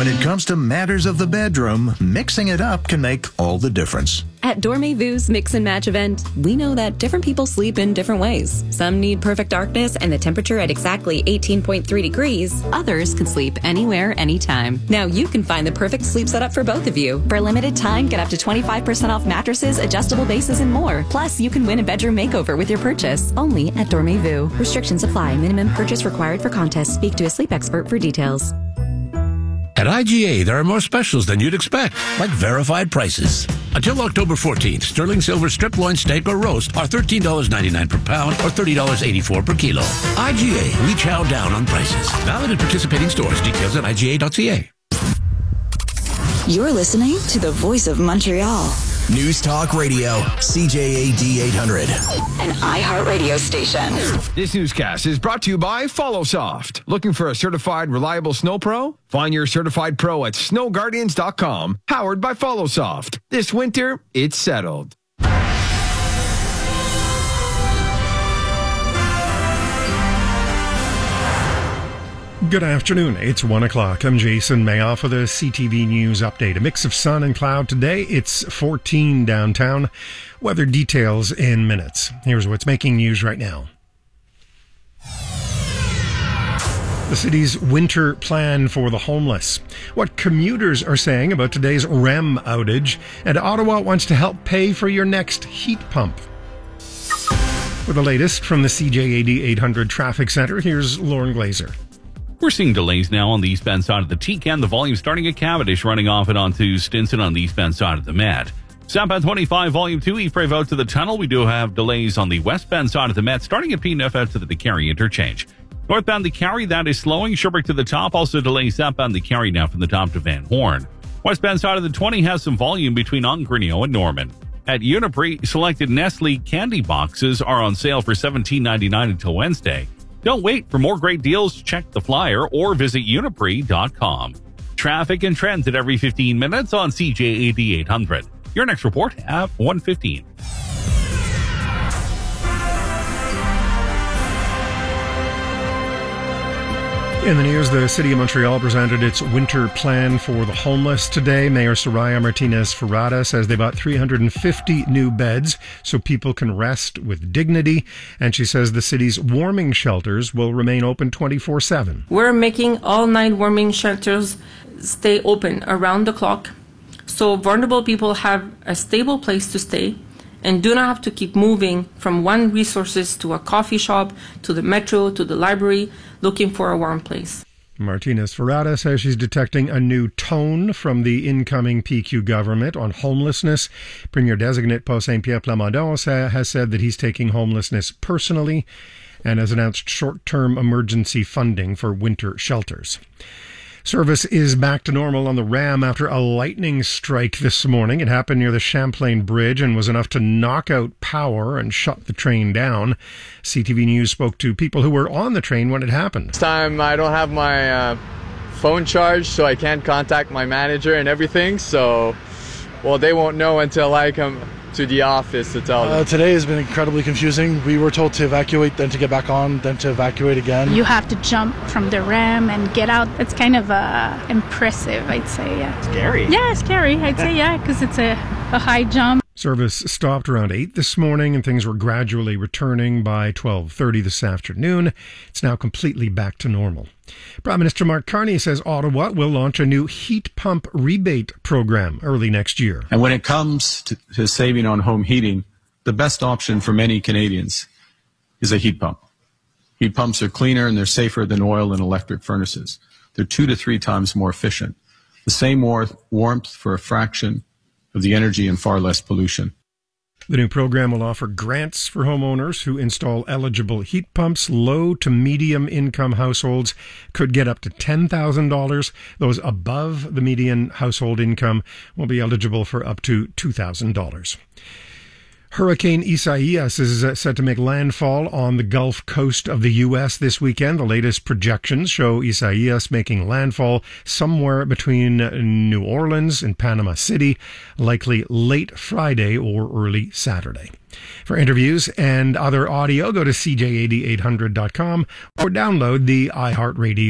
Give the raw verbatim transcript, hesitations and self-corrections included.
When it comes to matters of the bedroom, mixing it up can make all the difference. At Dormez-Vu's Mix and Match event, we know that different people sleep in different ways. Some need perfect darkness and the temperature at exactly eighteen point three degrees. Others can sleep anywhere, anytime. Now you can find the perfect sleep setup for both of you. For a limited time, get up to twenty-five percent off mattresses, adjustable bases, and more. Plus, you can win a bedroom makeover with your purchase. Only at Dormez-Vu. Restrictions apply. Minimum purchase required for contest. Speak to a sleep expert for details. At I G A, there are more specials than you'd expect, like verified prices. Until October fourteenth, sterling silver strip loin steak or roast are thirteen dollars and ninety-nine cents per pound or thirty dollars and eighty-four cents per kilo. I G A, we chow down on prices. Valid at participating stores. Details at I G A dot C A. You're listening to the Voice of Montreal. News Talk Radio, C J A D eight hundred. An iHeart radio station. This newscast is brought to you by FollowSoft. Looking for a certified, reliable snow pro? Find your certified pro at snow guardians dot com. Powered by FollowSoft. This winter, it's settled. Good afternoon. It's one o'clock. I'm Jason Mayoff with a C T V News update. A mix of sun and cloud today. It's fourteen downtown. Weather details in minutes. Here's what's making news right now. The city's winter plan for the homeless. What commuters are saying about today's R E M outage. And Ottawa wants to help pay for your next heat pump. For the latest from the C J A D eight hundred Traffic Center, here's Lauren Glazer. We're seeing delays now on the eastbound side of the T C A N. The volume starting at Cavendish, running off and onto Stinson on the eastbound side of the Met. Southbound twenty-five, volume two, Ypres out to the tunnel. We do have delays on the westbound side of the Met, starting at P N F out to the Carey interchange. Northbound the Carey, that is slowing. Sherbrooke to the top, also delays southbound the Carey now from the top to Van Horn. Westbound side of the twenty has some volume between Ongrenio and Norman. At Uniprix, selected Nestle candy boxes are on sale for seventeen ninety-nine until Wednesday. Don't wait. For more great deals, check the flyer or visit uniprix dot com. Traffic and trends at every fifteen minutes on C J A D eight hundred. Your next report at one fifteen. In the news, the City of Montreal presented its winter plan for the homeless today. Mayor Soraya Martinez-Ferrada says they bought three hundred fifty new beds so people can rest with dignity. And she says the city's warming shelters will remain open twenty-four seven. We're making all nine warming shelters stay open around the clock so vulnerable people have a stable place to stay and do not have to keep moving from one resources to a coffee shop, to the metro, to the library, looking for a warm place. Martinez-Ferrada says she's detecting a new tone from the incoming P Q government on homelessness. Premier-designate Paul Saint-Pierre Plamondon has said that he's taking homelessness personally and has announced short-term emergency funding for winter shelters. Service is back to normal on the Ram after a lightning strike this morning. It happened near the Champlain Bridge and was enough to knock out power and shut the train down. C T V News spoke to people who were on the train when it happened. This time I don't have my uh, phone charged, so I can't contact my manager and everything. So, well, they won't know until I come to the office to tell them. Uh, today has been incredibly confusing. We were told to evacuate, then to get back on, then to evacuate again. You have to jump from the Ram and get out. It's kind of uh, impressive, I'd say. Yeah. Scary. Yeah, scary, I'd say, yeah, because it's a, a high jump. Service stopped around eight this morning, and things were gradually returning by twelve thirty this afternoon. It's now completely back to normal. Prime Minister Mark Carney says Ottawa will launch a new heat pump rebate program early next year. And when it comes to, to saving on home heating, the best option for many Canadians is a heat pump. Heat pumps are cleaner and they're safer than oil and electric furnaces. They're two to three times more efficient. The same war- warmth for a fraction of the energy and far less pollution. The new program will offer grants for homeowners who install eligible heat pumps. Low to medium income households could get up to ten thousand dollars. Those above the median household income will be eligible for up to two thousand dollars. Hurricane Isaias is uh, set to make landfall on the Gulf Coast of the U S this weekend. The latest projections show Isaias making landfall somewhere between New Orleans and Panama City, likely late Friday or early Saturday. For interviews and other audio, go to C J A D eight hundred dot com or download the iHeartRadio